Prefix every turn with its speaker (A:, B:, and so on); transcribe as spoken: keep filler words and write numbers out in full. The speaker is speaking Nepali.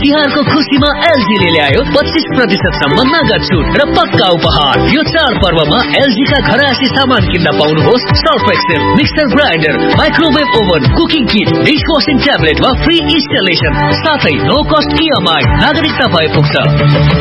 A: तिहारको खुसीमा एलजीले ल्यायो पच्चीस प्रतिशत सम्म नगद छुट र पक्का उपहार। यो चाड पर्वमा एलजी का घरायसी सामान किन्न पाउनुहोस् Surf Excel, mixer grinder, microwave oven, cooking किट, डिशवासिङ ट्याब्लेट वा फ्री इन्स्टलेसन साथै नो कस्ट इएमआई। नागरिकता भए पुग्छ।